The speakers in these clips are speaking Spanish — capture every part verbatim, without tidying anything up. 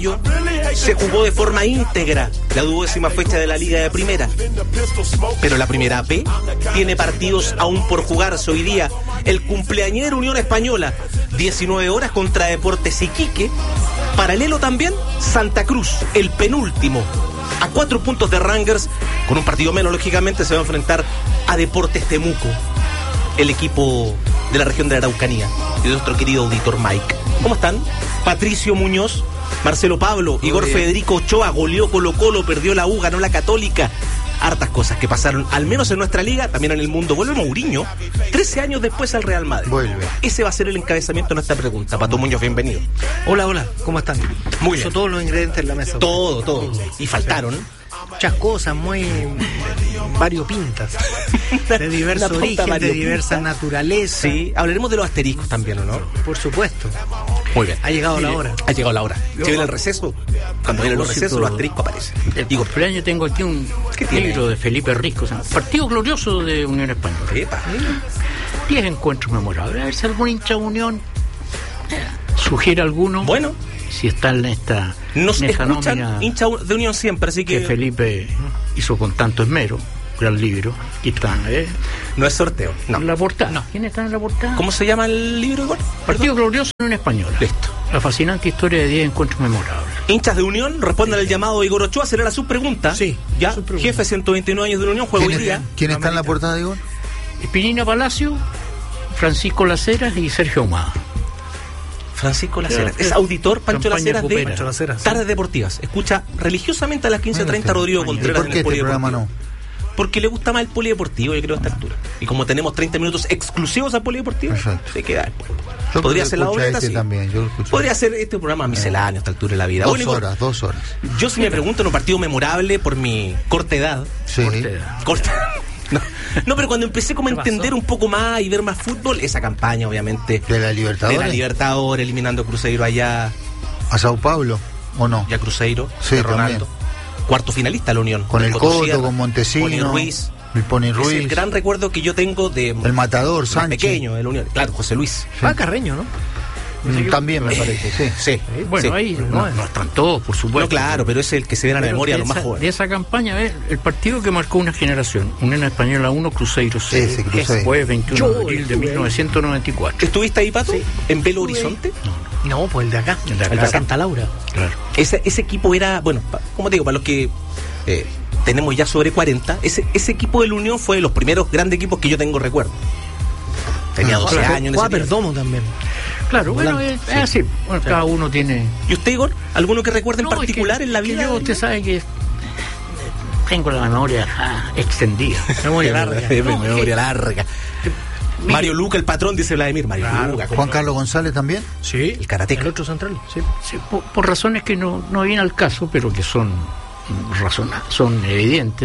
Se jugó de forma íntegra la duodécima fecha de la Liga de Primera, pero la Primera B tiene partidos aún por jugarse hoy día. El cumpleañero Unión Española, diecinueve horas contra Deportes Iquique. Paralelo también Santa Cruz, el penúltimo, a cuatro puntos de Rangers, con un partido menos, lógicamente, se va a enfrentar a Deportes Temuco, el equipo de la región de la Araucanía, y de nuestro querido auditor Mike. ¿Cómo están? Patricio Muñoz, Marcelo Pablo, Muy Igor bien. Federico Ochoa, goleó Colo Colo, perdió la U, ganó la Católica. Hartas cosas que pasaron, al menos en nuestra liga, también en el mundo. Vuelve Mourinho, trece años después al Real Madrid. Vuelve. Ese va a ser el encabezamiento de nuestra pregunta. Pato Muñoz, bienvenido. Hola, hola, ¿cómo están? Muy bien. Puso todos los ingredientes en la mesa. Todo, todo. Y faltaron muchas cosas muy variopintas, de diversos origen, de diversa naturaleza. Sí, hablaremos de los asteriscos también, ¿o no? Por supuesto. Muy bien. Ha llegado sí, la hora. Ha llegado la hora. Si viene el receso, cuando viene el receso, los asteriscos aparecen. El Digo, cumpleaños tengo aquí un libro de Felipe Risco, o sea, Partido Glorioso de Unión Española. Epa. diez encuentros memorables. A ver si algún hincha de Unión eh, sugiere alguno. Bueno. Si está en esta, Nos en esta escuchan nómina hincha de Unión siempre, así que... que Felipe hizo con tanto esmero. Gran libro. Aquí están, ¿eh? No es sorteo, no. En la portada. No. ¿Quién está en la portada? ¿Cómo se llama el libro, Igor? Partido Glorioso en Española. Listo. La fascinante historia de diez encuentros memorables. Hinchas de Unión, respondan al llamado de Igor Ochoa, será la subpregunta. Sí. Ya, jefe, ciento veintinueve años de la Unión, juega hoy día. ¿Quién está en la portada, Igor? Espinina Palacio, Francisco Laceras y Sergio Ahumada. Francisco Laceras, es auditor Pancho Laceras de Pancho Laceras, Tardes Deportivas. Escucha religiosamente a las quince treinta Rodrigo Contreras. ¿Por qué este programa no? Porque le gusta más el polideportivo, yo creo, a esta altura. Y como tenemos treinta minutos exclusivos al polideportivo, Perfecto. se queda después. Yo Podría ser la dobleta, este sí. también, yo Podría ser este programa misceláneo a esta altura de la vida. Dos bueno, horas, dos horas. Yo si me pregunto en un partido memorable por mi corta edad. Sí. Corta edad. Corta. No, no, pero cuando empecé como a entender un poco más y ver más fútbol, esa campaña, obviamente. ¿De la Libertadores? De la Libertadores, eliminando a Cruzeiro allá. ¿A Sao Paulo o no? Y a Cruzeiro, sí, de Ronaldo. También. Cuarto finalista la Unión. Con el Coto, Sierra, con Montesino. Pony Ruiz. El Pony Ruiz. Es el gran recuerdo que yo tengo de... El Matador, Sánchez. Pequeño de la Unión. Claro, José Luis. Sí. Ah, Carreño, ¿no? Mm, también me parece, sí. Sí. Bueno, sí. ahí no, no están todos, por supuesto. No, claro, pero es el que se ve a la memoria lo más joven. De esa campaña, ¿ves? El partido que marcó una generación, Unión Española uno, Cruzeiro cero. Ese Cruzeiro. Fue veintiuno de abril de mil novecientos noventa y cuatro. ¿Estuviste ahí, Pato? Sí. ¿En Belo Horizonte? No, no. No, pues el de acá. El de acá. El de Santa Laura. Claro. Ese, ese equipo era, bueno, pa, como te digo, para los que eh, tenemos ya sobre cuarenta, ese, ese equipo de la Unión fue de los primeros grandes equipos que yo tengo recuerdo. Tenía doce claro, años. Jugaba Perdomo también. Claro, bueno, es, es así. Bueno, cada uno tiene... ¿Y usted, Igor? ¿Alguno que recuerde en No, particular que, en la vida? Yo, usted sabe que tengo la memoria ah, extendida. Memoria larga. No, memoria que, larga. Mire, Mario Luca, el patrón, dice Vladimir. Mario claro, Luca. Juan Carlos González también. Sí. El karateca. El otro central. Sí. sí, por, por razones que no, no vienen al caso, pero que son razonables, son evidentes.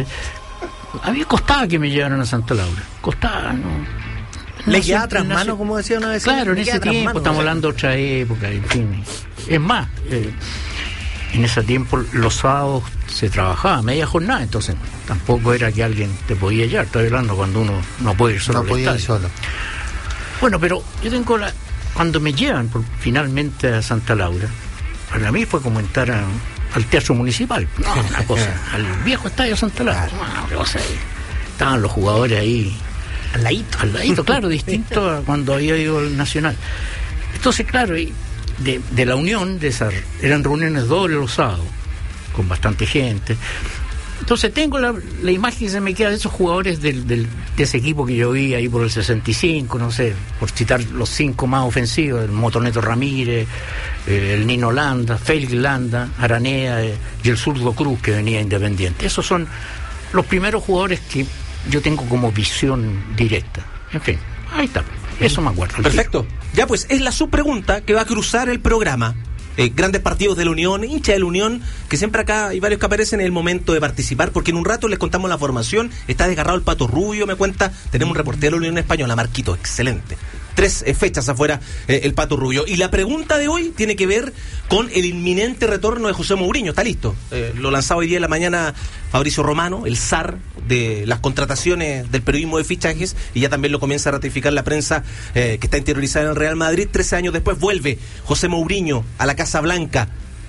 A mí costaba que me llevaran a Santa Laura. Costaba, ¿no? Le queda tras mano, como decía una vez. Claro, en ese tiempo, mano, estamos hablando de otra época, en fin. Es más, eh, en ese tiempo los sábados se trabajaba media jornada, entonces tampoco era que alguien te podía llevar. Estoy hablando cuando uno no puede ir solo. No podía ir solo. Bueno, pero yo tengo la... Cuando me llevan por, finalmente a Santa Laura, para mí fue como entrar a, al Teatro Municipal. No, una cosa, al viejo estadio Santa Laura. No, o sea, estaban los jugadores ahí... Al ladito. Al ladito, claro, distinto a cuando había ido al Nacional. Entonces, claro, de, de la Unión, de esas, eran reuniones dobles los sábados, con bastante gente. Entonces tengo la, la imagen que se me queda de esos jugadores del, del, de ese equipo que yo vi ahí por el sesenta y cinco, no sé, por citar los cinco más ofensivos, el Motoneto Ramírez, eh, el Nino Landa, Félix Landa, Aranea eh, y el zurdo Cruz que venía Independiente. Esos son los primeros jugadores que yo tengo como visión directa. En fin, ahí está. Eso me acuerdo. Perfecto. Ya pues, es la subpregunta que va a cruzar el programa. Eh, grandes partidos de la Unión, hincha de la Unión, que siempre acá hay varios que aparecen en el momento de participar, porque en un rato les contamos la formación. Está desgarrado el Pato Rubio, me cuenta. Tenemos un reportero de la Unión Española, Marquito, excelente. Tres eh, fechas afuera eh, el Pato Rubio. Y la pregunta de hoy tiene que ver con el inminente retorno de José Mourinho. Está listo. Eh, lo lanzaba hoy día en la mañana Fabricio Romano, el zar de las contrataciones del periodismo de fichajes, y ya también lo comienza a ratificar la prensa eh, que está interiorizada en el Real Madrid. Trece años después vuelve José Mourinho a la Casa Blanca.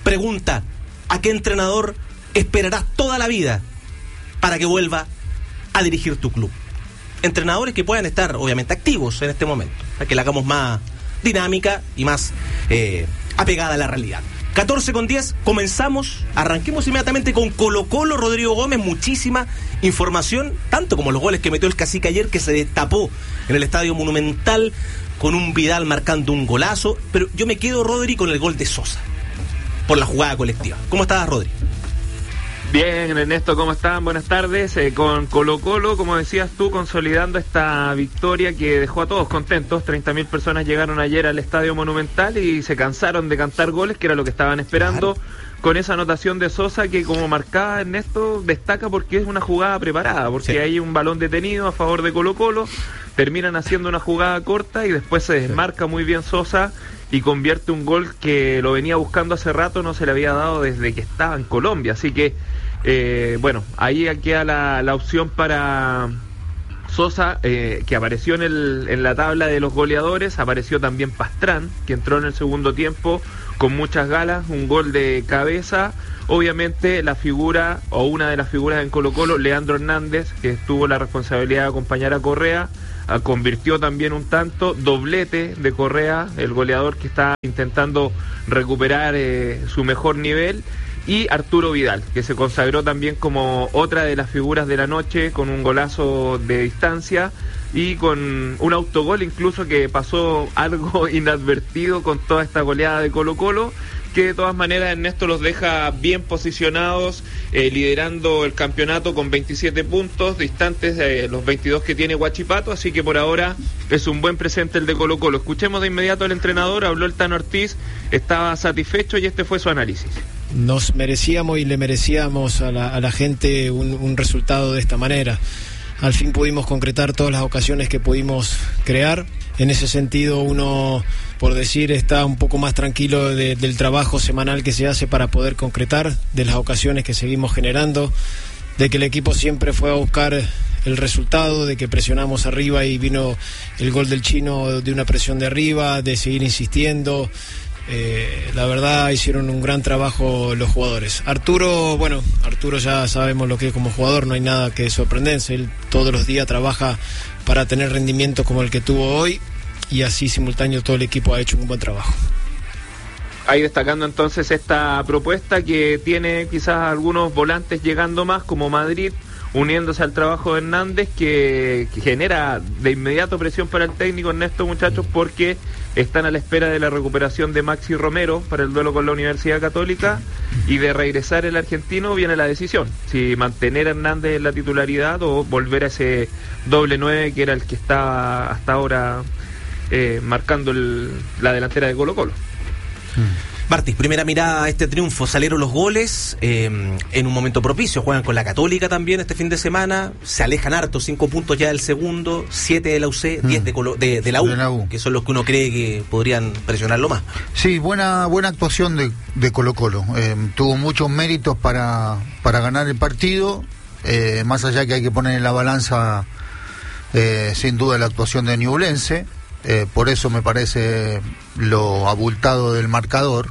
pregunta: ¿a qué entrenador esperarás toda la vida para que vuelva a dirigir tu club? Entrenadores que puedan estar obviamente activos en este momento, para que la hagamos más dinámica y más eh, apegada a la realidad. catorce con diez, comenzamos, arranquemos inmediatamente con Colo Colo. Rodrigo Gómez, muchísima información, tanto como los goles que metió el Cacique ayer, que se destapó en el Estadio Monumental con un Vidal marcando un golazo. Pero yo me quedo, Rodri, con el gol de Sosa por la jugada colectiva. ¿Cómo estás, Rodri? Bien, Ernesto, ¿cómo están? Buenas tardes. Eh, con Colo Colo, como decías tú, consolidando esta victoria que dejó a todos contentos. treinta mil personas llegaron ayer al Estadio Monumental y se cansaron de cantar goles, que era lo que estaban esperando. Claro. Con esa anotación de Sosa que, como marcaba Ernesto, destaca porque es una jugada preparada, porque sí. Hay un balón detenido a favor de Colo Colo, terminan haciendo una jugada corta y después se desmarca muy bien Sosa y convierte un gol que lo venía buscando hace rato, no se le había dado desde que estaba en Colombia. Así que, eh, bueno, ahí queda la, la opción para Sosa, eh, que apareció en, el, en la tabla de los goleadores. Apareció también Pastrán, que entró en el segundo tiempo con muchas galas, un gol de cabeza. Obviamente la figura, o una de las figuras en Colo Colo, Leandro Hernández, que tuvo la responsabilidad de acompañar a Correa, convirtió también un tanto, doblete de Correa, el goleador que está intentando recuperar eh, su mejor nivel, y Arturo Vidal, que se consagró también como otra de las figuras de la noche, con un golazo de distancia y con un autogol incluso que pasó algo inadvertido con toda esta goleada de Colo Colo, que de todas maneras Ernesto los deja bien posicionados, eh, liderando el campeonato con veintisiete puntos, distantes de los veintidós que tiene Huachipato, así que por ahora es un buen presente el de Colo Colo. Escuchemos de inmediato al entrenador, habló el Tano Ortiz, estaba satisfecho y este fue su análisis. Nos merecíamos y le merecíamos a la, a la gente un, un resultado de esta manera. Al fin pudimos concretar todas las ocasiones que pudimos crear. En ese sentido, uno, por decir, está un poco más tranquilo de, del trabajo semanal que se hace para poder concretar, de las ocasiones que seguimos generando, de que el equipo siempre fue a buscar el resultado, de que presionamos arriba y vino el gol del Chino de una presión de arriba, de seguir insistiendo. Eh, la verdad hicieron un gran trabajo los jugadores. Arturo, bueno, Arturo ya sabemos lo que es como jugador, no hay nada que sorprenderse, él todos los días trabaja para tener rendimiento como el que tuvo hoy, y así simultáneo todo el equipo ha hecho un buen trabajo. Ahí destacando entonces esta propuesta que tiene quizás algunos volantes llegando más, como Madrid, uniéndose al trabajo de Hernández, que, que genera de inmediato presión para el técnico Ernesto, muchachos, porque están a la espera de la recuperación de Maxi Romero para el duelo con la Universidad Católica, y de regresar el argentino viene la decisión, si mantener a Hernández en la titularidad o volver a ese doble nueve que era el que estaba hasta ahora eh, marcando el, la delantera de Colo Colo. Martí, primera mirada a este triunfo. Salieron los goles eh, en un momento propicio. Juegan con la Católica también este fin de semana. Se alejan harto, cinco puntos ya del segundo, siete de la U C, diez de, Colo, de, de, la U, de la U, que son los que uno cree que podrían presionarlo más. Sí, buena buena actuación de, de Colo Colo. Eh, tuvo muchos méritos para, para ganar el partido. Eh, más allá que hay que poner en la balanza, eh, sin duda, la actuación de Ñublense. Eh, por eso me parece lo abultado del marcador,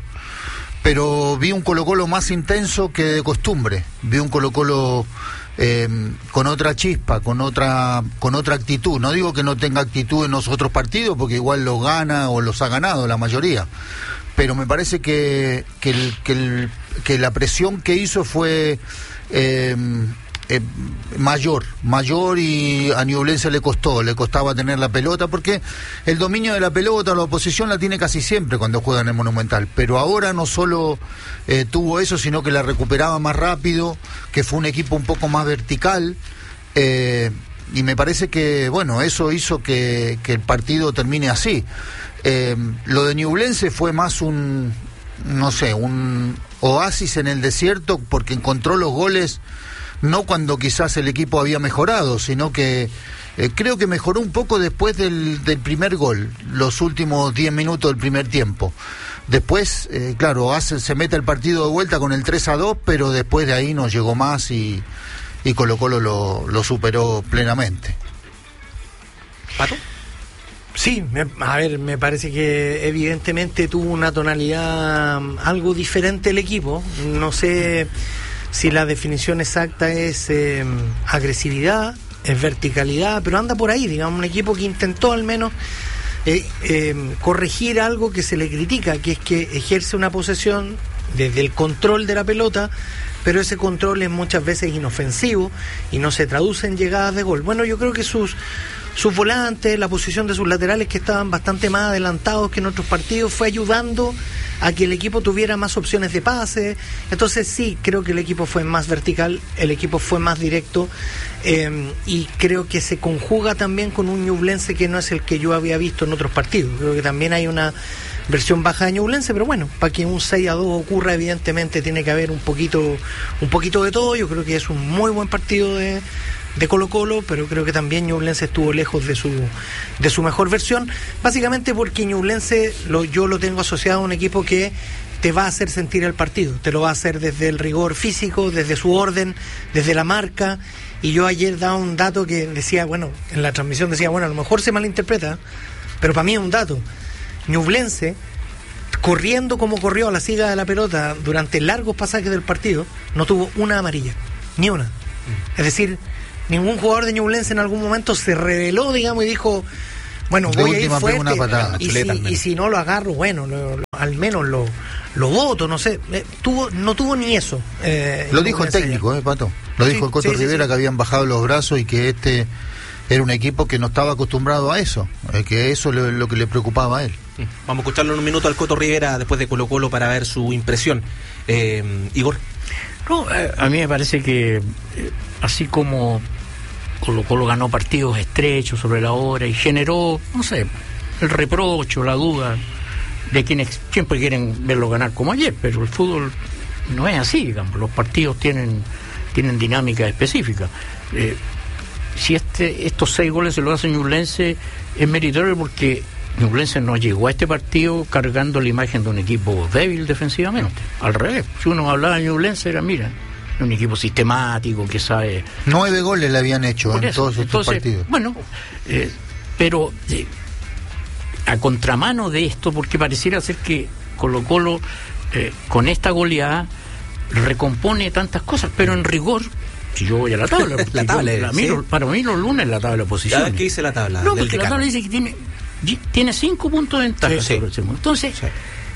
pero vi un Colo Colo más intenso que de costumbre, vi un Colo Colo eh, con otra chispa, con otra con otra actitud. No digo que no tenga actitud en los otros partidos, porque igual los gana o los ha ganado la mayoría, pero me parece que, que, el, que, el, que la presión que hizo fue eh, Eh, mayor, mayor y a Ñublense le costó, le costaba tener la pelota, porque el dominio de la pelota, la oposición la tiene casi siempre cuando juega en el Monumental, pero ahora no solo eh, tuvo eso, sino que la recuperaba más rápido, que fue un equipo un poco más vertical, eh, y me parece que, bueno, eso hizo que, que el partido termine así. Eh, lo de Ñublense fue más un, no sé, un oasis en el desierto, porque encontró los goles no cuando quizás el equipo había mejorado, sino que eh, creo que mejoró un poco después del, del primer gol, los últimos diez minutos del primer tiempo. Después, eh, claro, hace, se mete el partido de vuelta con el tres a dos, pero después de ahí no llegó más y, y Colo Colo lo, lo superó plenamente. ¿Pato? Sí, me, a ver, me parece que evidentemente tuvo una tonalidad algo diferente el equipo. No sé si la definición exacta es eh, agresividad, es verticalidad, pero anda por ahí, digamos, un equipo que intentó al menos eh, eh, corregir algo que se le critica, que es que ejerce una posesión desde el control de la pelota, pero ese control es muchas veces inofensivo y no se traduce en llegadas de gol. Bueno, yo creo que sus sus volantes, la posición de sus laterales, que estaban bastante más adelantados que en otros partidos, fue ayudando a que el equipo tuviera más opciones de pase. Entonces sí, creo que el equipo fue más vertical, el equipo fue más directo, eh, y creo que se conjuga también con un Ñublense que no es el que yo había visto en otros partidos. Creo que también hay una versión baja de Ñublense, pero bueno, para que un seis a dos ocurra, evidentemente tiene que haber un poquito un poquito de todo. Yo creo que es un muy buen partido de de Colo-Colo, pero creo que también Ñublense estuvo lejos de su de su mejor versión, básicamente porque Ñublense lo, yo lo tengo asociado a un equipo que te va a hacer sentir el partido, te lo va a hacer desde el rigor físico, desde su orden, desde la marca. Y yo ayer daba un dato que decía, bueno, en la transmisión decía, bueno, a lo mejor se malinterpreta, pero para mí es un dato. Ñublense, corriendo como corrió a la siga de la pelota durante largos pasajes del partido, no tuvo una amarilla, ni una. Es decir, ningún jugador de Ñublense en algún momento se rebeló, digamos, y dijo, bueno, de voy a ir fuerte, una patada, y, si, y si no lo agarro, bueno, lo, lo, al menos lo, lo voto, no sé. Eh, tuvo, no tuvo ni eso. Eh, lo dijo el técnico, eh, Pato. Lo sí, dijo el Coto sí, Rivera, sí, sí. que habían bajado los brazos y que este era un equipo que no estaba acostumbrado a eso, eh, que eso es lo, lo que le preocupaba a él. Vamos a escucharlo en un minuto al Coto Rivera después de Colo Colo para ver su impresión. Eh, Igor. No, eh, a mí me parece que eh, así como Colo Colo ganó partidos estrechos sobre la hora y generó, no sé, el reproche o la duda de quienes siempre quieren verlo ganar como ayer, pero el fútbol no es así, digamos, los partidos tienen tienen dinámica específica. Eh, si este estos seis goles se lo hace Ñublense, es meritorio porque Ñublense no llegó a este partido cargando la imagen de un equipo débil defensivamente. Al revés, si uno hablaba de Ñublense era, mira, un equipo sistemático que sabe. Nueve goles le habían hecho en eso, todos estos entonces, partidos. Bueno, eh, pero eh, a contramano de esto, porque pareciera ser que Colo Colo eh, con esta goleada recompone tantas cosas, pero en rigor, si yo voy a la tabla, la tabla yo, la ¿sí? miro, para mí los lunes la tabla de posiciones. ¿Qué dice la tabla? No, del porque la decano? tabla dice que tiene tiene cinco puntos de ventaja sí, sobre sí. el segundo. Entonces, sí.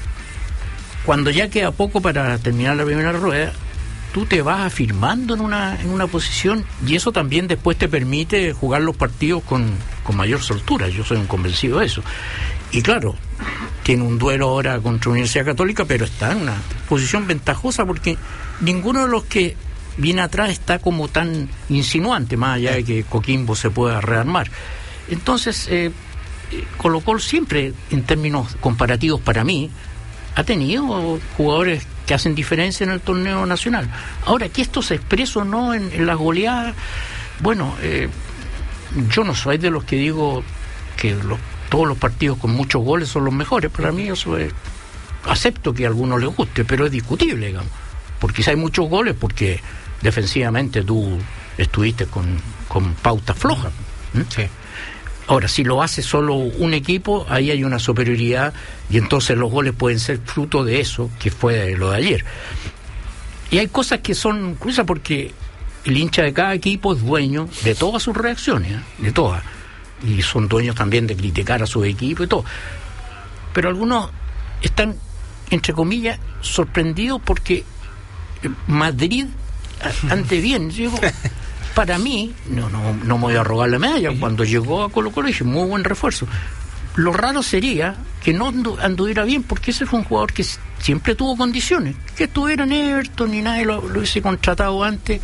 cuando ya queda poco para terminar la primera rueda, tú te vas afirmando en una en una posición y eso también después te permite jugar los partidos con, con mayor soltura. Yo soy un convencido de eso. Y claro, tiene un duelo ahora contra Universidad Católica, pero está en una posición ventajosa porque ninguno de los que viene atrás está como tan insinuante, más allá de que Coquimbo se pueda rearmar. Entonces, eh, Colo Colo siempre, en términos comparativos para mí, ha tenido jugadores que hacen diferencia en el torneo nacional. Ahora, que esto se expresa o no en, en las goleadas, bueno, eh, yo no soy de los que digo que los, todos los partidos con muchos goles son los mejores. Para mí eso es, acepto que a algunos les guste, pero es discutible, digamos, porque si hay muchos goles, porque defensivamente tú estuviste con, con pautas flojas. ¿Mm? Sí. Ahora, si lo hace solo un equipo, ahí hay una superioridad y entonces los goles pueden ser fruto de eso, que fue lo de ayer. Y hay cosas que son curiosas porque el hincha de cada equipo es dueño de todas sus reacciones, ¿eh? De todas. Y son dueños también de criticar a su equipo y todo. Pero algunos están, entre comillas, sorprendidos porque Madrid ante bien, digo, para mí, no, no, no me voy a robar la medalla. Cuando llegó a Colo Colo dije, muy buen refuerzo. Lo raro sería que no andu- anduviera bien, porque ese fue un jugador que siempre tuvo condiciones, que estuviera en Everton y nadie lo, lo hubiese contratado antes.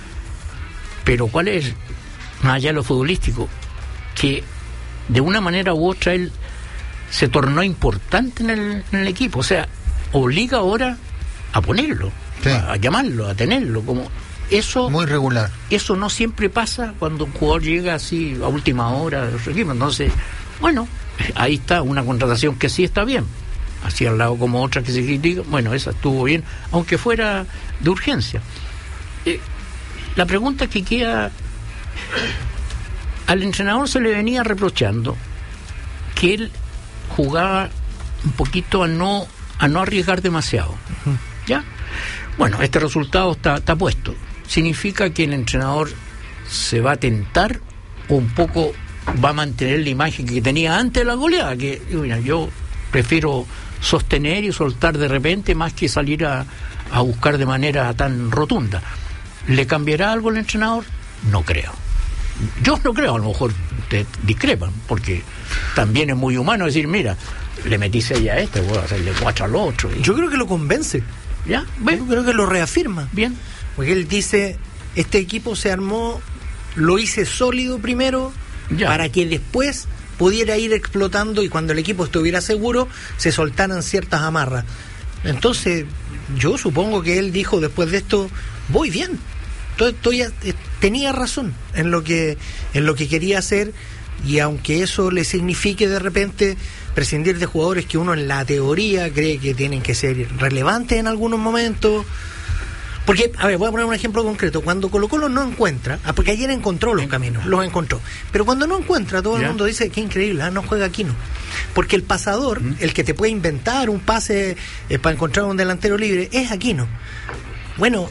Pero ¿cuál es? Más allá de lo futbolístico, que de una manera u otra él se tornó importante en el, en el equipo, o sea, obliga ahora a ponerlo, sí. a, a llamarlo, a tenerlo, como eso. Muy regular. Eso no siempre pasa cuando un jugador llega así a última hora de su equipo. Entonces, bueno, ahí está una contratación que sí está bien, así al lado como otra que se critica. Bueno, esa estuvo bien, aunque fuera de urgencia. Eh, la pregunta que queda, al entrenador se le venía reprochando que él jugaba un poquito a no a no arriesgar demasiado. Uh-huh. ¿Ya? Bueno, este resultado está, está puesto. Significa que el entrenador se va a tentar o un poco va a mantener la imagen que tenía antes de la goleada, que mira, yo prefiero sostener y soltar de repente más que salir a, a buscar de manera tan rotunda. ¿Le cambiará algo el entrenador? No creo. Yo no creo, a lo mejor ustedes discrepan, porque también es muy humano decir, mira, le metí seis a este, voy a hacerle cuatro al otro. Y... Yo creo que lo convence. ¿Ya? ¿Ven? Yo creo que lo reafirma. Bien. Porque él dice, este equipo se armó, lo hice sólido primero, ya, para que después pudiera ir explotando y cuando el equipo estuviera seguro, se soltaran ciertas amarras. Entonces, yo supongo que él dijo después de esto, voy bien. Estoy, estoy, tenía razón en lo que en lo que quería hacer, y aunque eso le signifique de repente prescindir de jugadores que uno en la teoría cree que tienen que ser relevantes en algunos momentos, porque, a ver, voy a poner un ejemplo concreto. Cuando Colo-Colo no encuentra, ah, porque ayer encontró los caminos, los encontró, pero cuando no encuentra, todo el mundo dice, qué increíble, ah, no juega Aquino, porque el pasador, ¿Mm? el que te puede inventar un pase eh, para encontrar un delantero libre, es Aquino. Bueno,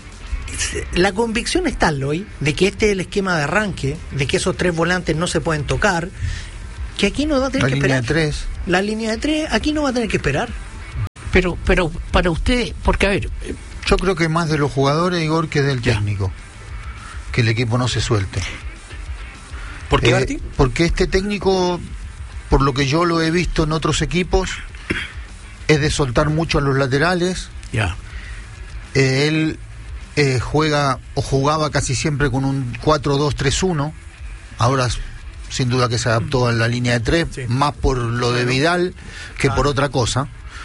la convicción está hoy de que este es el esquema de arranque, de que esos tres volantes no se pueden tocar, que aquí no va a tener la que línea esperar. De tres. La línea de tres, aquí no va a tener que esperar. Pero, pero para usted, porque a ver, yo creo que más de los jugadores, Igor, que del ya. técnico, que el equipo no se suelte. ¿Por qué, eh, Martín? Porque este técnico, por lo que yo lo he visto en otros equipos, es de soltar mucho a los laterales. Ya. Eh, él eh, juega o jugaba casi siempre con un cuatro dos tres uno. Ahora sin duda que se adaptó a la línea de tres, sí, más por lo de Vidal que ah. por otra cosa.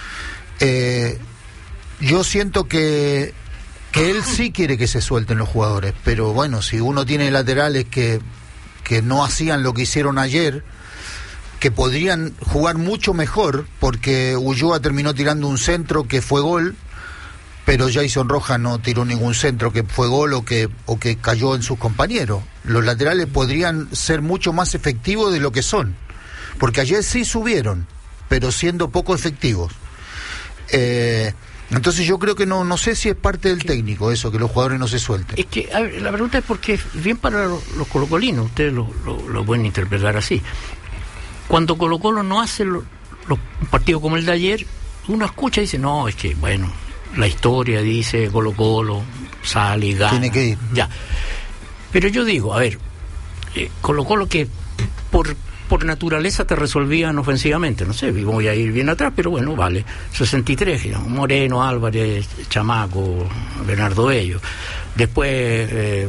Eh, yo siento que que él sí quiere que se suelten los jugadores, pero bueno, si uno tiene laterales que que no hacían lo que hicieron ayer, que podrían jugar mucho mejor, porque Ulloa terminó tirando un centro que fue gol, pero Jason Rojas no tiró ningún centro que fue gol o que o que cayó en sus compañeros. Los laterales podrían ser mucho más efectivos de lo que son, porque ayer sí subieron, pero siendo poco efectivos. Eh, entonces yo creo que no no sé si es parte del técnico eso, que los jugadores no se suelten. Es que a ver, la pregunta es porque es bien para los, los colocolinos, ustedes lo, lo, lo pueden interpretar así. Cuando Colo-Colo no hace lo, lo, un partido como el de ayer, uno escucha y dice, no, es que bueno, la historia dice Colo-Colo sale y gana. Tiene que ir. Ya. Pero yo digo, a ver, eh, Colo-Colo que por por naturaleza te resolvían ofensivamente, no sé, voy a ir bien atrás, pero bueno, vale, sesenta y tres, digamos, Moreno, Álvarez, Chamaco, Bernardo Bello, después eh,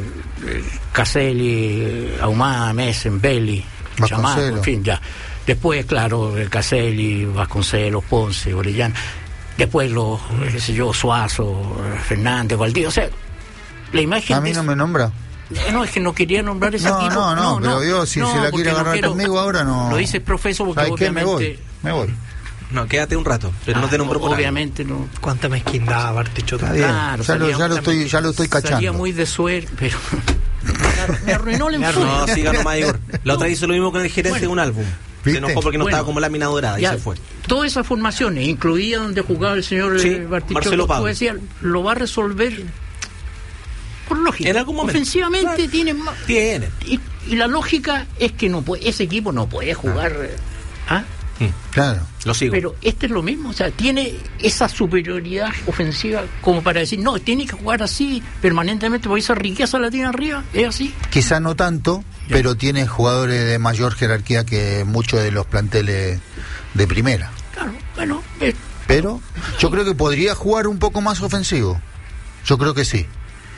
Caselli, Ahumada, Messen, Belli, Chamaco, en fin, ya. Después, claro, Caselli, Vasconcelos, Ponce, Orellana, después los, qué sé yo, Suazo, Fernández, Valdivia, o sea, la imagen... A mí no me nombra. No, es que no quería nombrar esa no, aquí. No, no, no, pero yo si no, se la quiere agarrar no quiero, conmigo ahora no. Lo dice el profesor porque ¿sabes obviamente... qué? Me voy, me voy. No, quédate un rato, pero ah, no te nombro por obviamente ahí. No. Cuánta mezquindad, Bartichotto. Claro, ya, lo, ya lo estoy, ya lo estoy cachando. Salía muy de suerte, pero me arruinó el enfoque. No, siga nomás, Igor. La otra hizo lo mismo con el gerente bueno, de un álbum. ¿Viste? Se enojó porque no bueno, estaba como lámina dorada y ya, se fue. Todas esas formaciones, incluida donde jugaba el señor sí, Bartichotto, decía, lo va a resolver por lógica. En algún momento. Ofensivamente claro. tiene más. Tiene. Y, y la lógica es que no puede, ese equipo no puede jugar. ¿Ah? Claro. Lo sigo. Pero este es lo mismo, o sea, tiene esa superioridad ofensiva como para decir, no, tiene que jugar así permanentemente, porque esa riqueza la tiene arriba, es así. Quizá no tanto, ya. pero tiene jugadores de mayor jerarquía que muchos de los planteles de primera. Claro, bueno. Eh. Pero yo creo que podría jugar un poco más ofensivo. Yo creo que sí.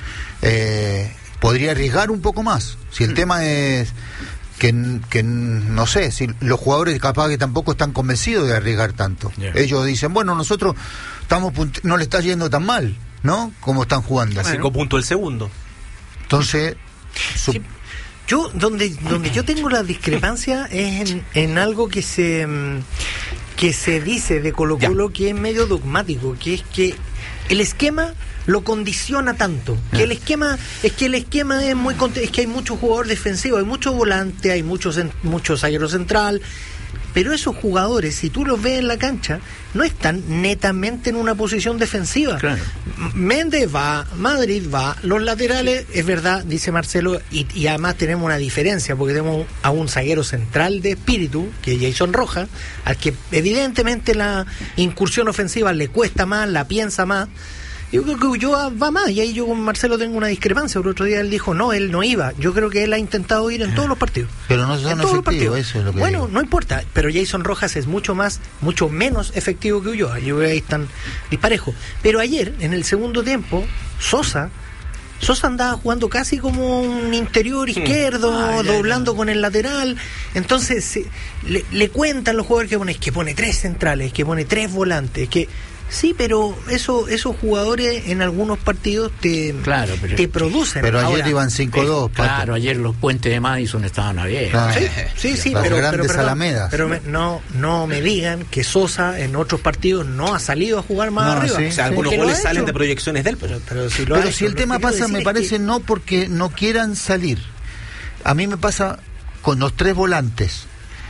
Eh, podría arriesgar un poco más. Si el mm. tema es que, que no sé, si los jugadores capaz que tampoco están convencidos de arriesgar tanto. Yeah. Ellos dicen, bueno, nosotros estamos punt- no le está yendo tan mal, ¿no? Como están jugando. Bueno. Cinco puntos el segundo. Entonces, su- sí. yo donde donde yo tengo la discrepancia es en, en algo que se que se dice de Colo-Colo yeah. que es medio dogmático, que es que el esquema lo condiciona tanto, que el esquema es que el esquema es muy es que hay muchos jugadores defensivos, hay muchos volantes, hay muchos muchos zagueros central, pero esos jugadores, si tú los ves en la cancha, no están netamente en una posición defensiva. Claro. Méndez va, Madrid va, los laterales, es verdad, dice Marcelo, y, y además tenemos una diferencia, porque tenemos a un zaguero central de espíritu, que es Jason Rojas, al que evidentemente la incursión ofensiva le cuesta más, la piensa más. Yo creo que Ulloa va más, y ahí yo con Marcelo tengo una discrepancia. El otro día él dijo, no, él no iba. Yo creo que él ha intentado ir en todos los partidos. Pero no son efectivos, eso es lo que Bueno, digo. no importa, pero Jason Rojas es mucho más, mucho menos efectivo que Ulloa. Yo creo que ahí están disparejos. Pero ayer, en el segundo tiempo, Sosa, Sosa andaba jugando casi como un interior izquierdo, ah, ya, doblando ya. con el lateral. Entonces, se, le, le cuentan los jugadores que pone, que pone tres centrales, que pone tres volantes, que... Sí, pero eso, esos jugadores en algunos partidos te, claro, pero, te producen. Pero ayer Ahora, iban cinco dos. Eh, claro, ayer los puentes de Madison estaban abiertos. Ah, sí, sí, sí, las pero, grandes pero, perdón, alamedas. pero me, no, no me digan que Sosa en otros partidos no ha salido a jugar más no, arriba. Sí, o sea, algunos goles salen de proyecciones de él. Pero, pero si, lo pero ha si hecho, el tema pasa, me parece, que... no porque no quieran salir. A mí me pasa con los tres volantes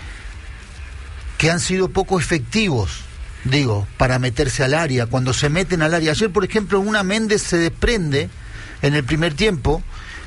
que han sido poco efectivos. Digo, para meterse al área, cuando se meten al área. Ayer, por ejemplo, una Méndez se desprende en el primer tiempo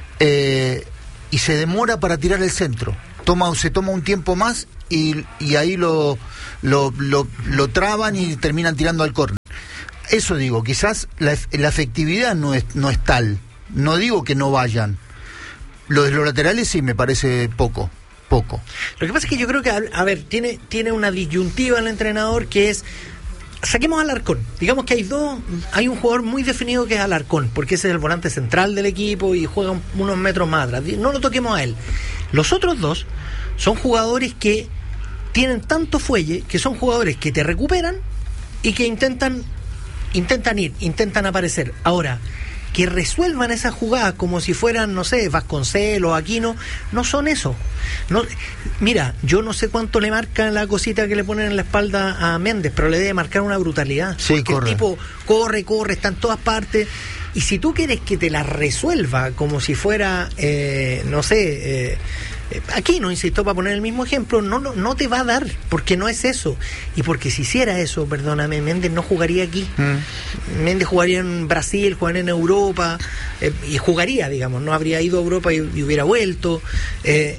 eh, y se demora para tirar el centro. Toma, se toma un tiempo más y, y ahí lo, lo, lo, lo traban y terminan tirando al córner. Eso digo, quizás la, la efectividad no es, no es tal. No digo que no vayan. Lo de los laterales sí me parece poco. Poco. Lo que pasa es que yo creo que, a, a ver, tiene, tiene una disyuntiva el entrenador que es, saquemos a Alarcón, digamos que hay dos, hay un jugador muy definido que es Alarcón, porque ese es el volante central del equipo y juega unos metros más atrás, no lo toquemos a él. Los otros dos son jugadores que tienen tanto fuelle, que son jugadores que te recuperan y que intentan, intentan ir, intentan aparecer. Ahora, que resuelvan esas jugadas como si fueran, no sé, Vasconcelos, Aquino, no son eso. No, mira, yo no sé cuánto le marcan la cosita que le ponen en la espalda a Méndez, pero le debe marcar una brutalidad. Sí, porque corre. El tipo corre, corre, está en todas partes. Y si tú quieres que te la resuelva como si fuera, eh, no sé... Eh, aquí no insisto para poner el mismo ejemplo, no, no no te va a dar, porque no es eso, y porque si hiciera eso, perdóname, Méndez no jugaría aquí. mm. Méndez jugaría en Brasil, jugaría en Europa, eh, y jugaría, digamos, no habría ido a Europa y, y hubiera vuelto. eh,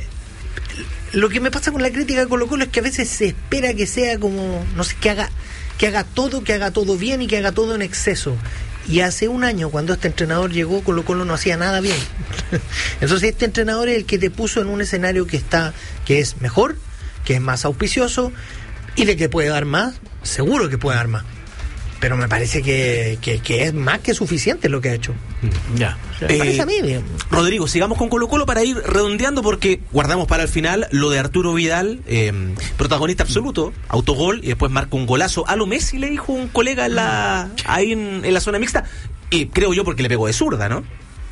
lo que me pasa con la crítica de Colo-Colo es que a veces se espera que sea como, no sé, que haga que haga todo, que haga todo bien y que haga todo en exceso. Y hace un año, cuando este entrenador llegó, Colo-Colo no hacía nada bien. Entonces este entrenador es el que te puso en un escenario que está, que es mejor, que es más auspicioso, y de que puede dar más, seguro que puede dar más. Pero me parece que, que, que es más que suficiente lo que ha hecho. Ya. Me parece a mí bien. Rodrigo, sigamos con Colo-Colo para ir redondeando, porque guardamos para el final lo de Arturo Vidal, eh, protagonista absoluto, autogol, y después marca un golazo. A lo Messi le dijo un colega en la, ahí en, en la zona mixta, y creo yo porque le pegó de zurda, ¿no?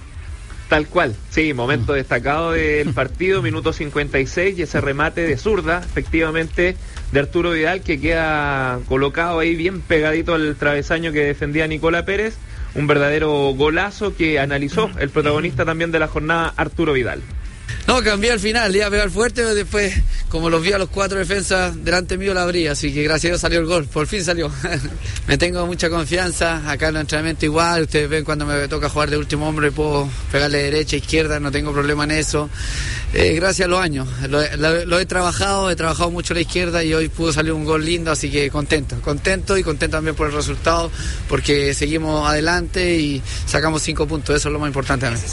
Tal cual, sí, momento destacado del partido, minuto cincuenta y seis, y ese remate de zurda, efectivamente, de Arturo Vidal, que queda colocado ahí bien pegadito al travesaño que defendía Nicola Pérez. Un verdadero golazo que analizó el protagonista también de la jornada, Arturo Vidal. No, cambié al final, iba a pegar fuerte, pero después, como los vi a los cuatro defensas delante mío, la abrí, así que gracias a Dios salió el gol, por fin salió. Me tengo mucha confianza, acá en el entrenamiento igual, ustedes ven cuando me toca jugar de último hombre, puedo pegarle derecha, izquierda, no tengo problema en eso. Eh, gracias a los años, lo, lo, lo he trabajado, he trabajado mucho a la izquierda y hoy pudo salir un gol lindo, así que contento, contento y contento también por el resultado, porque seguimos adelante y sacamos cinco puntos, eso es lo más importante a mí.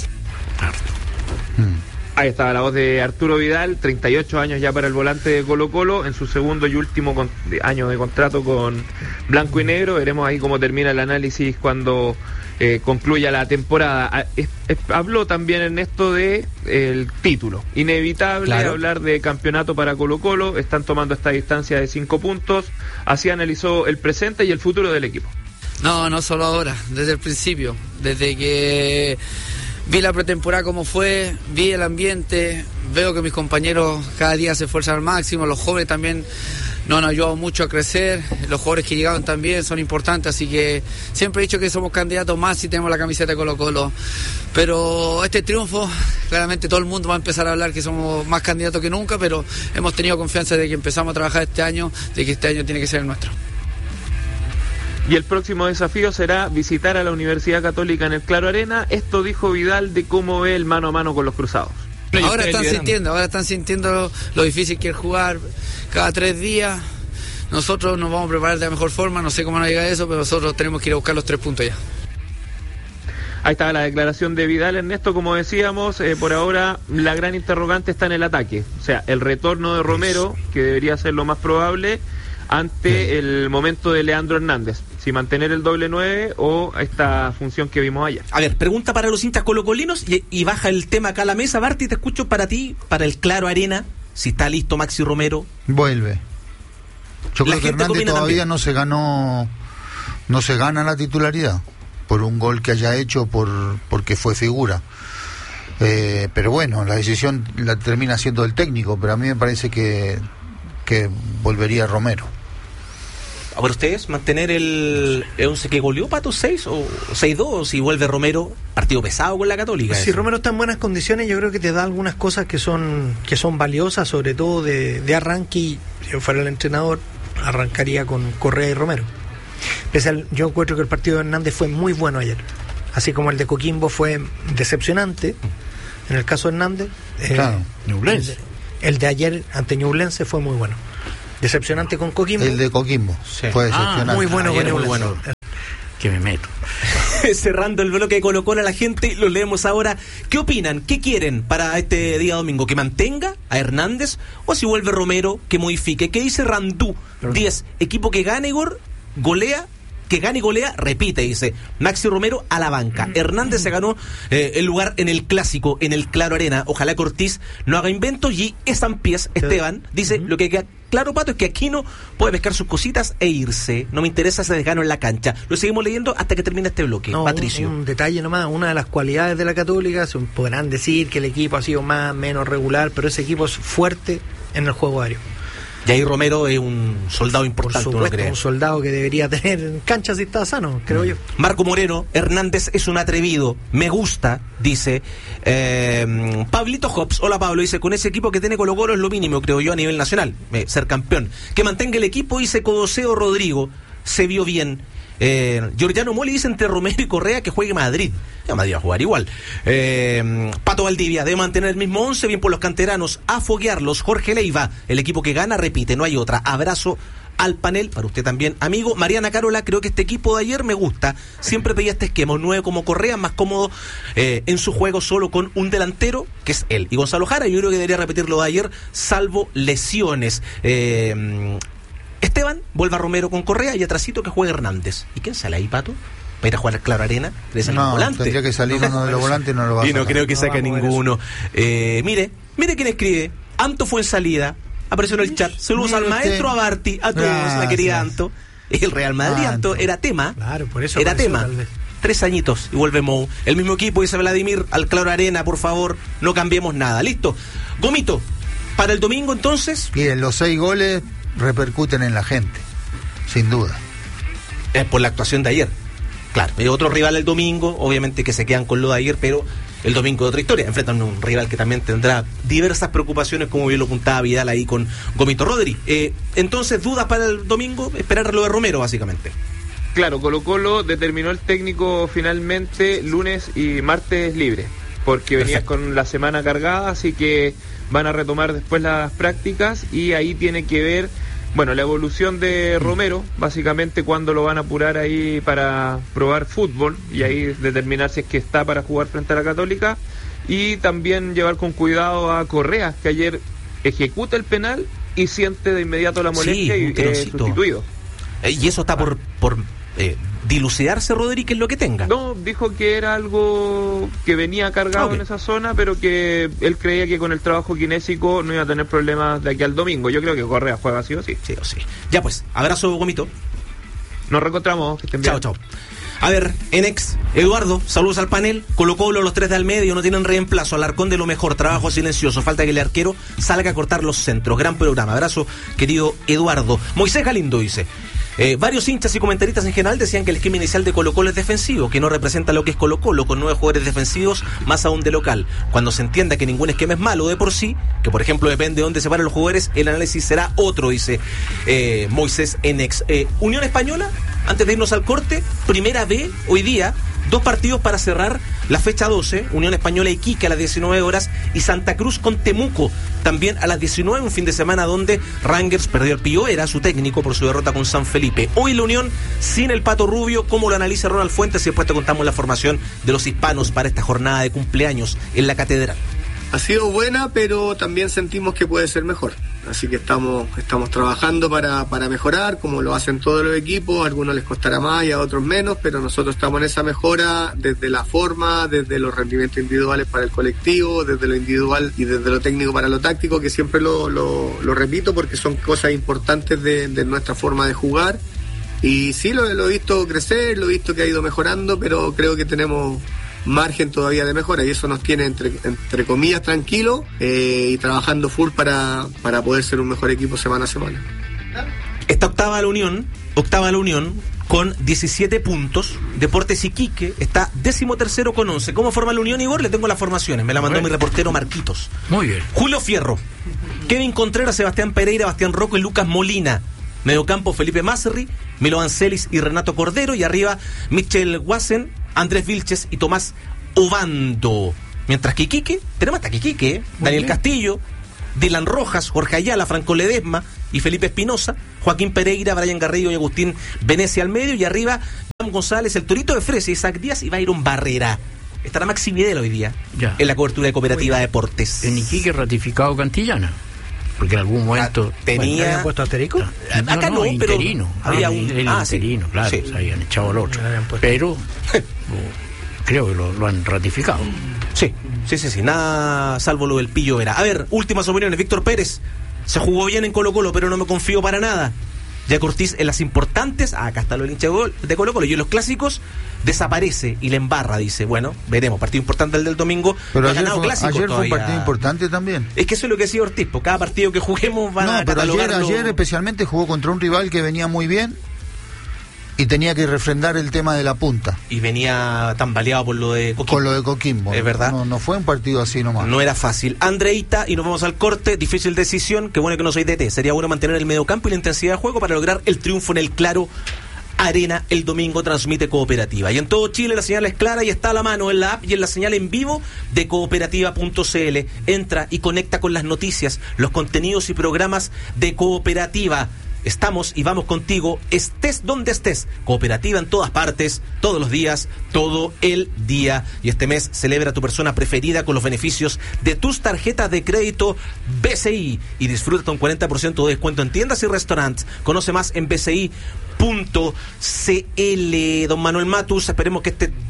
Ahí estaba la voz de Arturo Vidal, treinta y ocho años ya para el volante de Colo-Colo, en su segundo y último con, de, año de contrato con Blanco y Negro. Veremos ahí cómo termina el análisis cuando eh, concluya la temporada. Es, es, habló también Ernesto de eh, el título. Inevitable claro. hablar de campeonato para Colo-Colo, están tomando esta distancia de cinco puntos. Así analizó el presente y el futuro del equipo. No, no solo ahora, desde el principio, desde que vi la pretemporada como fue, vi el ambiente, veo que mis compañeros cada día se esfuerzan al máximo, los jóvenes también nos han ayudado mucho a crecer, los jugadores que llegaron también son importantes, así que siempre he dicho que somos candidatos más si tenemos la camiseta de Colo-Colo, pero este triunfo, claramente todo el mundo va a empezar a hablar que somos más candidatos que nunca, pero hemos tenido confianza de que empezamos a trabajar este año, de que este año tiene que ser el nuestro. Y el próximo desafío será visitar a la Universidad Católica en el Claro Arena. Esto dijo Vidal de cómo ve el mano a mano con los cruzados. Ahora están sintiendo, ahora están sintiendo lo, lo difícil que es jugar cada tres días. Nosotros nos vamos a preparar de la mejor forma, no sé cómo nos llega eso, pero nosotros tenemos que ir a buscar los tres puntos ya. Ahí está la declaración de Vidal, Ernesto. Como decíamos, eh, por ahora la gran interrogante está en el ataque. O sea, el retorno de Romero, que debería ser lo más probable, ante el momento de Leandro Hernández. Si mantener el doble nueve o esta función que vimos ayer. A ver, pregunta para los hinchas colocolinos y, y baja el tema acá a la mesa. Barty, te escucho para ti, para el Claro Arena. Si está listo Maxi Romero. Vuelve. Yo La creo que gente Hernández todavía también. no se ganó, no se gana la titularidad por un gol que haya hecho, por porque fue figura. Eh, pero bueno, la decisión la termina siendo el técnico, pero a mí me parece que, que volvería Romero. A ver, ustedes, mantener el once que goleó Pato seis o seis dos, si vuelve Romero, partido pesado con la Católica. Si eso. Romero está en buenas condiciones, yo creo que te da algunas cosas que son que son valiosas, sobre todo de, de arranque, y si yo fuera el entrenador, arrancaría con Correa y Romero. Pese al, yo encuentro que el partido de Hernández fue muy bueno ayer, así como el de Coquimbo fue decepcionante. En el caso de Hernández, Claro. eh, Ñublense. el, el de ayer ante Ñublense fue muy bueno. Decepcionante con Coquimbo. El de Coquimbo Sí. fue Ah, decepcionante. muy bueno con Ayer muy Ñublense. bueno. Que me meto. Cerrando el bloque de Colo-Colo a la gente, lo leemos ahora. ¿Qué opinan? ¿Qué quieren para este día domingo? ¿Que mantenga a Hernández o si vuelve Romero, que modifique? ¿Qué dice Randú? diez. Equipo que gane, Igor, golea, que gane y golea, repite, dice Maxi Romero a la banca. Hernández se ganó eh, el lugar en el clásico, en el Claro Arena. Ojalá Cortiz no haga inventos. Y Estampías, Esteban, dice, lo que queda claro, Pato, es que Aquino puede pescar sus cositas e irse. No me interesa ese desgano en la cancha. Lo seguimos leyendo hasta que termine este bloque. No, Patricio. Un, un detalle nomás, una de las cualidades de la Católica, se podrán decir que el equipo ha sido más menos regular, pero ese equipo es fuerte en el juego aéreo. Y ahí Romero es un soldado Por importante, ¿no supuesto, crees? un soldado que debería tener en cancha si está sano, creo yo. Marco Moreno, Hernández es un atrevido, me gusta, dice eh, Pablito Hobbs. Hola Pablo, dice, con ese equipo que tiene Colo Colo es lo mínimo, creo yo, a nivel nacional, eh, ser campeón. Que mantenga el equipo, dice Codoseo Rodrigo, se vio bien. Eh, Giorgiano Moli dice entre Romero y Correa que juegue Madrid. Ya Madrid va a jugar igual. Eh, Pato Valdivia debe mantener el mismo once, bien por los canteranos, a foguearlos. Jorge Leiva, el equipo que gana, repite, no hay otra. Abrazo al panel, para usted también, amigo. Mariana Carola, creo que este equipo de ayer me gusta. Siempre pedía este esquema, un nueve como Correa, más cómodo eh, en su juego solo con un delantero, que es él. Y Gonzalo Jara, yo creo que debería repetir lo de ayer, salvo lesiones. Eh... Esteban, vuelva Romero con Correa y atrasito que juegue Hernández. ¿Y quién sale ahí, Pato? ¿Para ir a jugar al Claro Arena? No, tendría que salir uno de los volantes y no lo va a Y no sacar. creo que No saque va a mover ninguno. Eh, mire, mire quién escribe. Anto fue en salida. Apareció en el chat. Saludos al Mire usted. maestro, a Barty, a todos, la Gracias. querida Anto. El Real Madrid, Anto, Anto. era tema. Claro, por eso Era apareció, tema. tal vez. Tres añitos y vuelve Mou. El mismo equipo, dice Vladimir, al Claro Arena, por favor, no cambiemos nada. Listo. Gomito, para el domingo entonces, Miren, los seis goles repercuten en la gente, sin duda. es por la actuación de ayer. Claro, hay otro rival el domingo, obviamente que se quedan con lo de ayer, pero el domingo de otra historia. Enfrentan a un rival que también tendrá diversas preocupaciones, como bien lo apuntaba Vidal ahí con Gomito Rodri. Eh, entonces, dudas para el domingo, esperar lo de Romero, básicamente. Claro, Colo Colo determinó el técnico finalmente lunes y martes libre, porque venías Perfecto. con la semana cargada, así que van a retomar después las prácticas y ahí tiene que ver, bueno, la evolución de Romero, básicamente cuándo lo van a apurar ahí para probar fútbol y ahí determinar si es que está para jugar frente a la Católica, y también llevar con cuidado a Correa, que ayer ejecuta el penal y siente de inmediato la molestia Sí, un y es tironcito. sustituido. Eh, y eso está por, por eh, dilucidarse, Rodri, que es lo que tenga. No, dijo que era algo que venía cargado Ok. en esa zona, pero que él creía que con el trabajo kinésico no iba a tener problemas de aquí al domingo. Yo creo que Correa juega así o sí. Sí o sí. Ya pues, abrazo, Gomito. Nos reencontramos, que estén bien. Chao, chao. A ver, Enex, Eduardo, saludos al panel. Colo-Colo, los tres de al medio, no tienen reemplazo. Alarcón de lo mejor, trabajo silencioso. Falta que el arquero salga a cortar los centros. Gran programa. Abrazo, querido Eduardo. Moisés Galindo dice: Eh, varios hinchas y comentaristas en general decían que el esquema inicial de Colo-Colo es defensivo, que no representa lo que es Colo-Colo, con nueve jugadores defensivos, más aún de local. Cuando se entienda que ningún esquema es malo de por sí, que por ejemplo depende de dónde se paran los jugadores, el análisis será otro, dice eh, Moisés Enex. Eh, Unión Española, antes de irnos al corte, primera B, hoy día, dos partidos para cerrar la fecha doce, Unión Española Iquique a las diecinueve horas y Santa Cruz con Temuco también a las diecinueve, un fin de semana donde Rangers perdió el Pillo, era su técnico por su derrota con San Felipe. Hoy la Unión sin el Pato Rubio, ¿cómo lo analiza Ronald Fuentes? Y después te contamos la formación de los hispanos para esta jornada de cumpleaños en la Catedral. Ha sido buena, pero también sentimos que puede ser mejor. Así que estamos estamos trabajando para, para mejorar, como lo hacen todos los equipos. A algunos les costará más y a otros menos, pero nosotros estamos en esa mejora desde la forma, desde los rendimientos individuales para el colectivo, desde lo individual y desde lo técnico para lo táctico, que siempre lo, lo, lo repito porque son cosas importantes de, de nuestra forma de jugar. Y sí, lo, lo he visto crecer, lo he visto que ha ido mejorando, pero creo que tenemos margen todavía de mejora y eso nos tiene entre, entre comillas tranquilo eh, y trabajando full para, para poder ser un mejor equipo semana a semana. Esta octava la Unión, octava la Unión con diecisiete puntos. Deportes Iquique está décimo tercero con once. ¿Cómo forma la Unión, Igor? Le tengo las formaciones, me la mandó mi reportero Marquitos. Muy bien. Julio Fierro, Kevin Contreras, Sebastián Pereira, Bastián Rocco y Lucas Molina. Mediocampo Felipe Macerri, Milo Ancelis y Renato Cordero. Y arriba Michel Wassen, Andrés Vilches y Tomás Obando. Mientras que Iquique, tenemos hasta Iquique, ¿eh? Daniel bien. Castillo, Dylan Rojas, Jorge Ayala, Franco Ledesma y Felipe Espinosa, Joaquín Pereira, Brian Garrido y Agustín Venecia al medio. Y arriba Dam González, el Torito de Fresia, Isaac Díaz y Byron Barrera. Estará Maxi Vidal hoy día ya en la cobertura de Cooperativa bueno, Deportes. En Iquique ratificado Cantillana, porque en algún momento tenía bueno, puesto asterisco. No, acá no, no interino, pero había un el ah, interino, sí. Claro, sí. Se habían echado al otro, pero creo que lo, lo han ratificado. Sí, sí, sí, sí, nada salvo lo del Pillo era. A ver, últimas opiniones. Víctor Pérez, se jugó bien en Colo-Colo, pero no me confío para nada. Ya Ortiz en las importantes, ah, acá está lo del hincha de Colo-Colo, y en los clásicos desaparece y le embarra, dice. Bueno, veremos, partido importante el del domingo. Pero no ayer, fue, ayer fue un partido importante también. Es que eso es lo que decía Ortiz, por cada partido que juguemos van no, a pero catalogarlo. ayer, ayer especialmente jugó contra un rival que venía muy bien y tenía que refrendar el tema de la punta. Y venía tambaleado por lo de Coquimbo. Con lo de Coquimbo. Es verdad. No, no fue un partido así nomás. No era fácil. Andreita, y nos vamos al corte, difícil decisión, que bueno que no soy D T. Sería bueno mantener el mediocampo y la intensidad de juego para lograr el triunfo en el Claro Arena el domingo. Transmite Cooperativa. Y en todo Chile la señal es clara y está a la mano en la app y en la señal en vivo de cooperativa punto c l. Entra y conecta con las noticias, los contenidos y programas de Cooperativa. Estamos y vamos contigo, estés donde estés. Cooperativa en todas partes, todos los días, todo el día. Y este mes celebra a tu persona preferida con los beneficios de tus tarjetas de crédito B C I y disfruta un cuarenta por ciento de descuento en tiendas y restaurantes. Conoce más en b c i punto c l. Don Manuel Matus, esperemos que este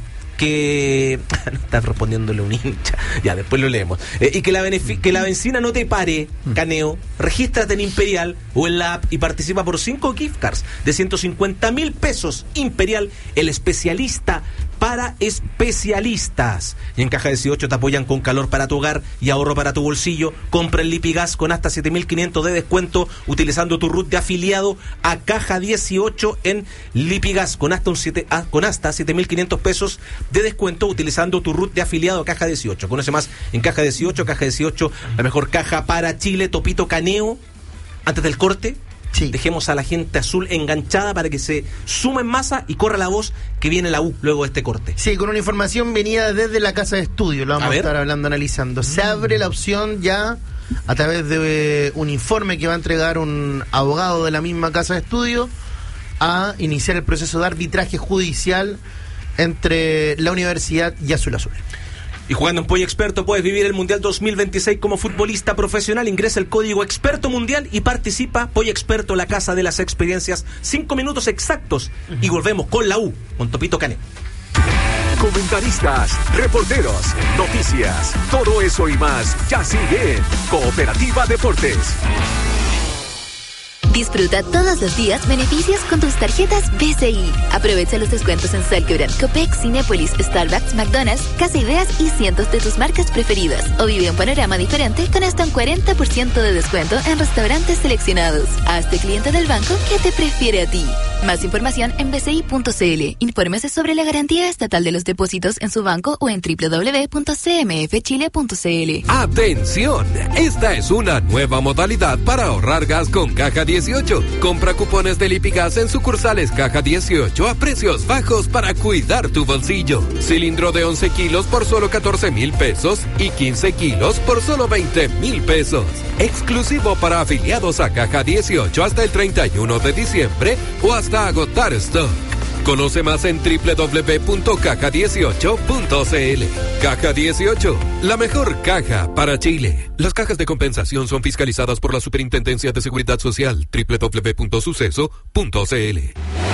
que no está respondiéndole un hincha, ya después lo leemos, eh, y que la benefi- que la benzina no te pare, Caneo. Regístrate en Imperial o en la app y participa por cinco gift cards de ciento cincuenta mil pesos. Imperial, el especialista para especialistas. Y en Caja dieciocho te apoyan con calor para tu hogar y ahorro para tu bolsillo. Compra el Lipigas con hasta siete mil quinientos de descuento utilizando tu R U T de afiliado a Caja dieciocho en Lipigas con hasta un siete, ah, con hasta siete mil quinientos pesos de descuento utilizando tu R U T de afiliado a Caja dieciocho. Conoce más en Caja dieciocho. Caja dieciocho, la mejor caja para Chile. Topito Caneo, antes del corte, sí, dejemos a la gente azul enganchada para que se sume en masa y corra la voz que viene la U luego de este corte. Sí, con una información venida desde la casa de estudio, lo vamos a, a estar hablando, analizando. Se abre la opción ya a través de un informe que va a entregar un abogado de la misma casa de estudio a iniciar el proceso de arbitraje judicial entre la universidad y Azul Azul. Y jugando en Polla Experto puedes vivir el Mundial dos mil veintiséis como futbolista profesional. Ingresa el código Experto Mundial y participa. Polla Experto, la casa de las experiencias. Cinco minutos exactos y volvemos con la U, con Topito Cane. Comentaristas, reporteros, noticias, todo eso y más ya sigue en Cooperativa Deportes. Disfruta todos los días beneficios con tus tarjetas B C I. Aprovecha los descuentos en Salcobrand, Copec, Cinépolis, Starbucks, McDonald's, Casa Ideas y cientos de tus marcas preferidas. O vive un panorama diferente con hasta un cuarenta por ciento de descuento en restaurantes seleccionados. Hazte cliente del banco que te prefiere a ti. Más información en b c i punto c l. Infórmese sobre la garantía estatal de los depósitos en su banco o en w w w punto c m f chile punto c l. ¡Atención! Esta es una nueva modalidad para ahorrar gas con Caja dieciocho. Compra cupones del Lipigas en sucursales Caja dieciocho a precios bajos para cuidar tu bolsillo. Cilindro de once kilos por solo catorce mil pesos y quince kilos por solo veinte mil pesos. Exclusivo para afiliados a Caja dieciocho hasta el treinta y uno de diciembre o hasta agotar stock. Conoce más en w w w punto caja dieciocho punto c l. Caja dieciocho, la mejor caja para Chile. Las cajas de compensación son fiscalizadas por la Superintendencia de Seguridad Social. w w w punto suceso punto c l.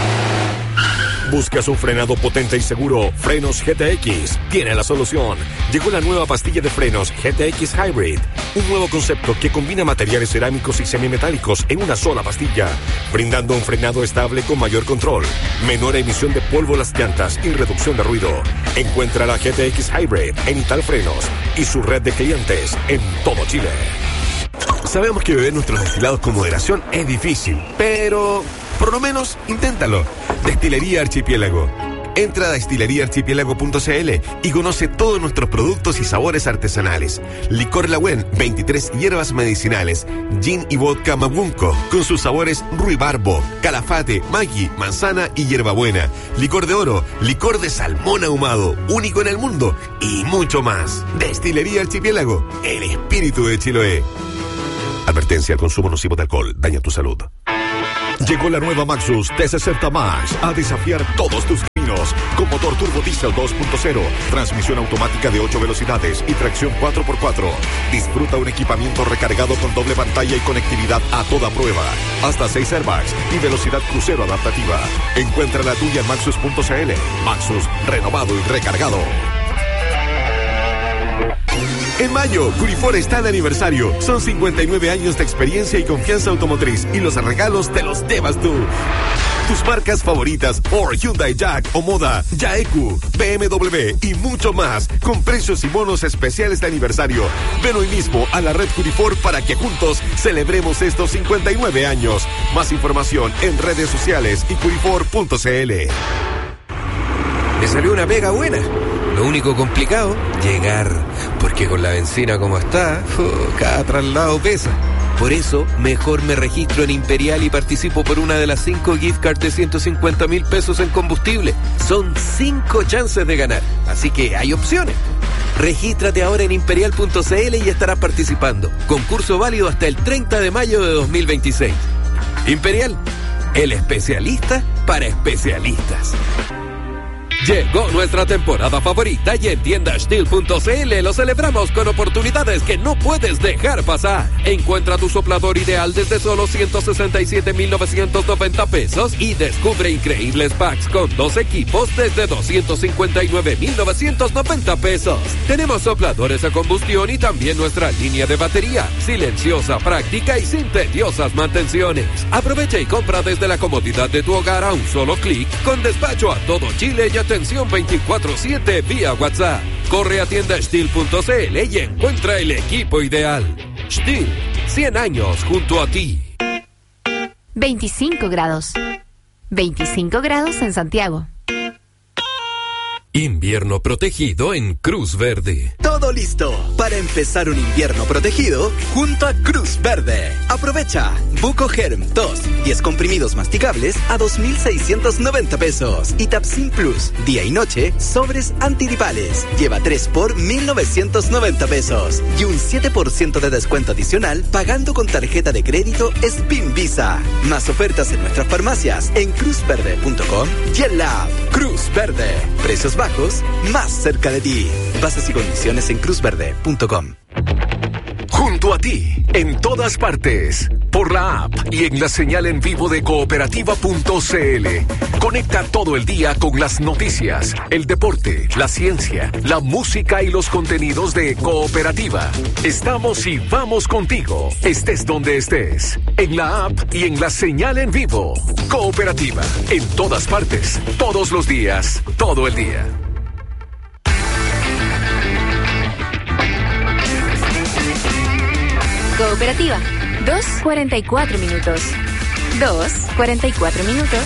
¿Buscas un frenado potente y seguro? Frenos G T X tiene la solución. Llegó la nueva pastilla de frenos G T X Hybrid, un nuevo concepto que combina materiales cerámicos y semimetálicos en una sola pastilla, brindando un frenado estable con mayor control, menor emisión de polvo a las llantas y reducción de ruido. Encuentra la G T X Hybrid en Italfrenos y su red de clientes en todo Chile. Sabemos que beber nuestros destilados con moderación es difícil, pero por lo menos inténtalo. Destilería Archipiélago. Entra a destilería archipiélago punto c l y conoce todos nuestros productos y sabores artesanales. Licor Lagüen, veintitrés hierbas medicinales, gin y vodka Mabunco, con sus sabores ruibarbo, calafate, maggi, manzana y hierbabuena. Licor de oro, licor de salmón ahumado, único en el mundo, y mucho más. Destilería Archipiélago, el espíritu de Chiloé. Advertencia: el consumo nocivo de alcohol daña tu salud. Llegó la nueva Maxus T sesenta Max a desafiar todos tus caminos, con motor turbo diésel dos punto cero, transmisión automática de ocho velocidades y tracción cuatro por cuatro. Disfruta un equipamiento recargado con doble pantalla y conectividad a toda prueba, hasta seis airbags y velocidad crucero adaptativa. Encuentra la tuya en maxus punto c l. Maxus, renovado y recargado. En mayo, Curifor está de aniversario. Son cincuenta y nueve años de experiencia y confianza automotriz, y los regalos te los llevas tú. Tus marcas favoritas, Ford, Hyundai, Jack, Omoda, Yaeku, B M W y mucho más, con precios y bonos especiales de aniversario. Ven hoy mismo a la red Curifor para que juntos celebremos estos cincuenta y nueve años. Más información en redes sociales y curifor punto c l. Me salió una pega buena. Lo único complicado, llegar, porque con la benzina como está, uh, cada traslado pesa. Por eso, mejor me registro en Imperial y participo por una de las cinco gift cards de ciento cincuenta mil pesos en combustible. Son cinco chances de ganar, así que hay opciones. Regístrate ahora en imperial punto c l y estarás participando. Concurso válido hasta el treinta de mayo de dos mil veintiséis. Imperial, el especialista para especialistas. Llegó nuestra temporada favorita y en tienda steel punto c l lo celebramos con oportunidades que no puedes dejar pasar. Encuentra tu soplador ideal desde solo ciento sesenta y siete mil novecientos noventa pesos y descubre increíbles packs con dos equipos desde doscientos cincuenta y nueve mil novecientos noventa pesos. Tenemos sopladores a combustión y también nuestra línea de batería, silenciosa, práctica y sin tediosas mantenciones. Aprovecha y compra desde la comodidad de tu hogar a un solo clic, con despacho a todo Chile y atención veinticuatro siete vía WhatsApp. Corre a tienda steel punto c l y encuentra el equipo ideal. Steel, cien años junto a ti. veinticinco grados. veinticinco grados en Santiago. Invierno protegido en Cruz Verde. Todo listo para empezar un invierno protegido junto a Cruz Verde. Aprovecha Buco Germ dos, diez comprimidos masticables a dos mil seiscientos noventa pesos y Tapsin Plus, día y noche, sobres antigripales. Lleva tres por mil novecientos noventa pesos y un siete por ciento de descuento adicional pagando con tarjeta de crédito Spin Visa. Más ofertas en nuestras farmacias en cruz verde punto com y en la app Cruz Verde. Precios bajos más cerca de ti. Bases y condiciones en cruz verde punto com. Junto a ti, en todas partes. por la app y en la señal en vivo de cooperativa punto c l. Conecta todo el día con las noticias, el deporte, la ciencia, la música y los contenidos de Cooperativa. Estamos y vamos contigo, estés donde estés, en la app y en la señal en vivo. Cooperativa, en todas partes, todos los días, todo el día. Cooperativa, dos cuarenta y cuatro minutos. dos cuarenta y cuatro minutos.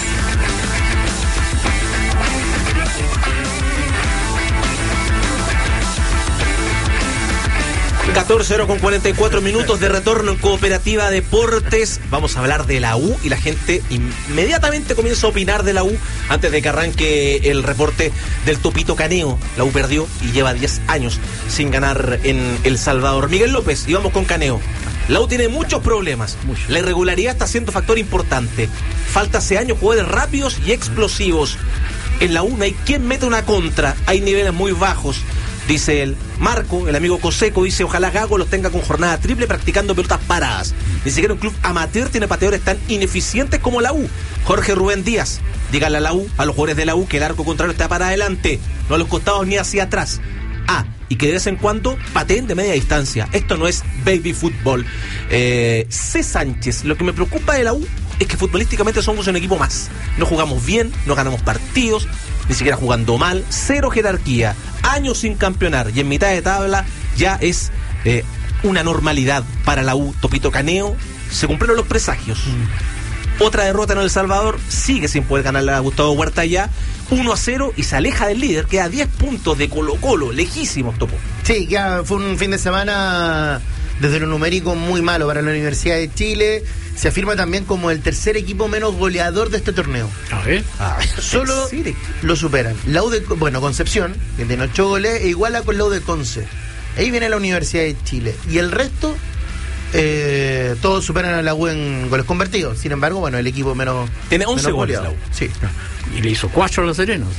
catorce horas con cuarenta y cuatro minutos de retorno en Cooperativa Deportes. Vamos a hablar de la U y la gente inmediatamente comienza a opinar de la U antes de que arranque el reporte del Topito Caneo. La U perdió y lleva diez años sin ganar en El Salvador. Miguel López, y vamos con Caneo. La U tiene muchos problemas. Mucho. La irregularidad está siendo factor importante. Falta hace años jugadores rápidos y explosivos. En la U no hay quien meta una contra. Hay niveles muy bajos. Dice él. Marco, el amigo Coseco, dice: ojalá Gago los tenga con jornada triple practicando pelotas paradas. Ni siquiera un club amateur tiene pateadores tan ineficientes como la U. Jorge Rubén Díaz: díganle a la U, a los jugadores de la U, que el arco contrario está para adelante, no a los costados ni hacia atrás. Ah, y que de vez en cuando pateen de media distancia. Esto no es baby fútbol. Eh, C. Sánchez: lo que me preocupa de la U es que futbolísticamente somos un equipo más. No jugamos bien, no ganamos partidos, ni siquiera jugando mal, cero jerarquía, años sin campeonar, y en mitad de tabla ya es eh, una normalidad para la U. Topito Caneo, se cumplieron los presagios. Mm. Otra derrota en El Salvador, sigue sin poder ganarle a Gustavo Huerta ya, uno a cero, y se aleja del líder, queda a diez puntos de Colo Colo, lejísimos, Topo. Sí, ya fue un fin de semana desde lo numérico muy malo para la Universidad de Chile. Se afirma también como el tercer equipo menos goleador de este torneo. A ver. A ver. Solo lo superan la U de, bueno, Concepción, que tiene ocho goles, e iguala con la U de Conce. Ahí viene la Universidad de Chile. Y el resto, eh, todos superan a la U en goles convertidos. Sin embargo, bueno, el equipo menos... Tiene once menos goles goleado. la U. Sí. Y le hizo cuatro a los Serenos.